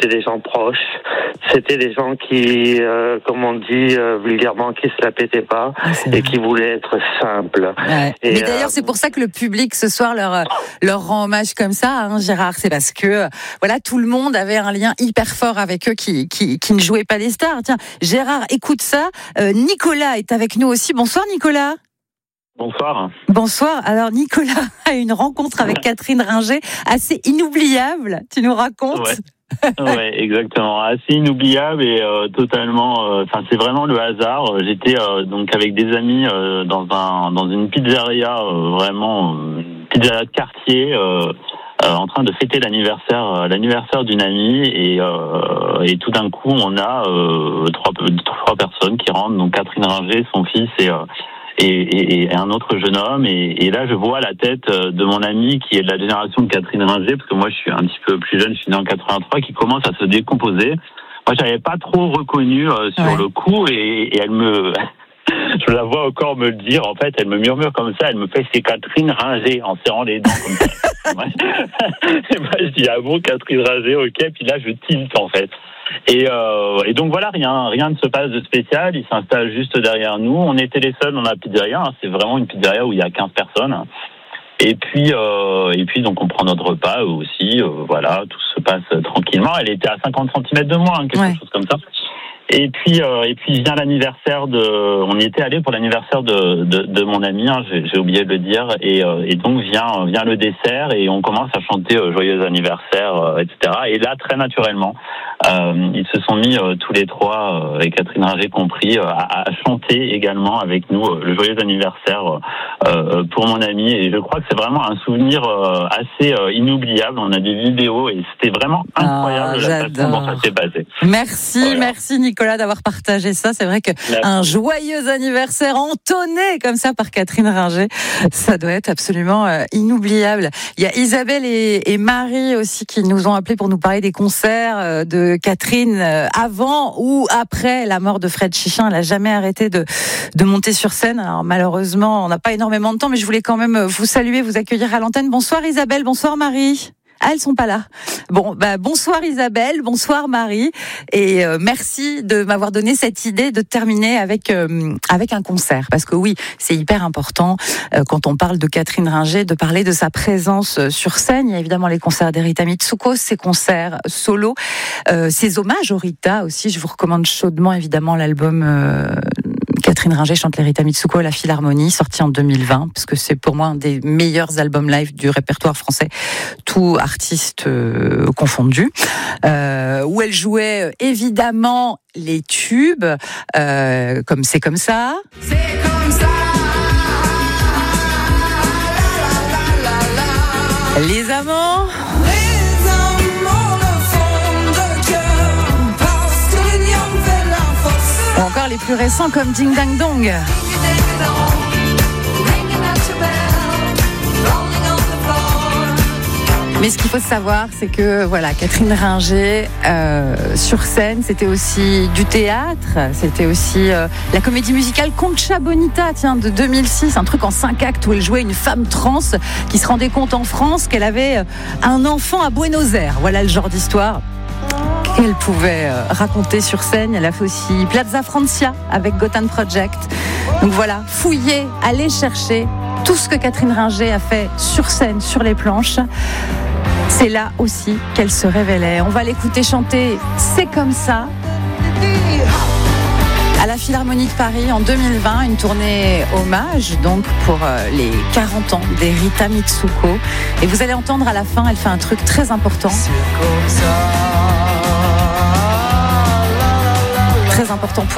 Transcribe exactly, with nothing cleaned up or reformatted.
c'était des gens proches, c'était des gens qui, euh, comme on dit euh, vulgairement, qui se la pétaient pas ah, et qui voulaient être simples. Ouais. Et, Mais d'ailleurs, euh, c'est pour ça que le public ce soir leur leur rend hommage comme ça, hein, Gérard. C'est parce que voilà, tout le monde avait un lien hyper fort avec eux, qui qui, qui ne jouaient pas les stars. Tiens, Gérard, écoute ça. Euh, Nicolas est avec nous aussi. Bonsoir, Nicolas. Bonsoir. Bonsoir. Alors, Nicolas a une rencontre avec Catherine Ringer assez inoubliable. Tu nous racontes ? Ouais. Ouais, exactement. Assez inoubliable et euh, totalement. Enfin, euh, c'est vraiment le hasard. J'étais euh, donc avec des amis euh, dans un dans une pizzeria, euh, vraiment une pizzeria de quartier, euh, euh, en train de fêter l'anniversaire euh, l'anniversaire d'une amie et euh, et tout d'un coup, on a euh, trois trois personnes qui rentrent. Donc Catherine Ringer, son fils et euh, Et, et, et un autre jeune homme, et, et là je vois la tête de mon ami qui est de la génération de Catherine Ringer, parce que moi je suis un petit peu plus jeune, je suis né en quatre-vingt-trois, qui commence à se décomposer. Moi j'avais pas trop reconnu euh, sur ouais. le coup, et, et elle me, je la vois encore me le dire. En fait, elle me murmure comme ça, elle me fait c'est Catherine Ringer en serrant les dents comme ça. moi, et moi je dis ah bon Catherine Ringer, ok, puis là je tilte en fait. Et, euh, et donc voilà, rien, rien ne se passe de spécial. Il s'installe juste derrière nous. On était les seuls dans la pizzeria. Hein. C'est vraiment une pizzeria où il y a quinze personnes. Et puis, euh, et puis donc on prend notre repas aussi. Euh, voilà, tout se passe tranquillement. Elle était à cinquante centimètres de moi, hein, quelque ouais. chose comme ça. Et puis, euh, et puis vient l'anniversaire de. On y était allé pour l'anniversaire de de, de mon ami. Hein, j'ai, j'ai oublié de le dire. Et, euh, et donc vient vient le dessert et on commence à chanter euh, joyeux anniversaire, euh, et cetera. Et là, très naturellement, euh, ils se sont mis euh, tous les trois, euh, et Catherine Ringer compris, euh, à, à chanter également avec nous euh, le joyeux anniversaire euh, pour mon ami. Et je crois que c'est vraiment un souvenir euh, assez euh, inoubliable. On a des vidéos et c'était vraiment incroyable oh, la façon dont ça s'est passé. Merci, voilà. merci Nicolas. Nicolas d'avoir partagé ça. C'est vrai qu'un joyeux anniversaire entonné comme ça par Catherine Ringer, ça doit être absolument euh, inoubliable. Il y a Isabelle et, et Marie aussi qui nous ont appelés pour nous parler des concerts euh, de Catherine euh, avant ou après la mort de Fred Chichin. Elle n'a jamais arrêté de, de monter sur scène. Alors malheureusement, on n'a pas énormément de temps, mais je voulais quand même vous saluer, vous accueillir à l'antenne. Bonsoir Isabelle, bonsoir Marie. Ah, elles sont pas là. Bon, bah bonsoir Isabelle, bonsoir Marie, et euh, merci de m'avoir donné cette idée de terminer avec euh, avec un concert, parce que oui, c'est hyper important euh, quand on parle de Catherine Ringer, de parler de sa présence sur scène. Il y a évidemment les concerts d'Erita Mitsuko, ses concerts solo, euh, ses hommages au Rita aussi. Je vous recommande chaudement évidemment l'album. Euh, Catherine Ringer chante l'Erita Mitsuko à la Philharmonie, sorti en deux mille vingt, parce que c'est pour moi un des meilleurs albums live du répertoire français, tout artiste euh, confondu, euh, où elle jouait évidemment les tubes, euh, comme C'est comme ça. C'est comme ça. Les amants. Ou encore les plus récents comme Ding Dang Dong. Mais ce qu'il faut savoir, c'est que voilà, Catherine Ringer, euh, sur scène, c'était aussi du théâtre, c'était aussi euh, la comédie musicale Concha Bonita, tiens, de deux mille six, un truc en cinq actes où elle jouait une femme trans qui se rendait compte en France qu'elle avait un enfant à Buenos Aires. Voilà le genre d'histoire qu'elle pouvait raconter sur scène. Elle a fait aussi Plaza Francia avec Gotham Project. Donc voilà, fouiller, aller chercher tout ce que Catherine Ringer a fait sur scène, sur les planches. C'est là aussi qu'elle se révélait. On va l'écouter chanter C'est comme ça à la Philharmonie de Paris en deux mille vingt, une tournée hommage donc pour les quarante ans d'Erita Mitsuko. Et vous allez entendre à la fin, elle fait un truc très important. C'est comme ça. Très important pour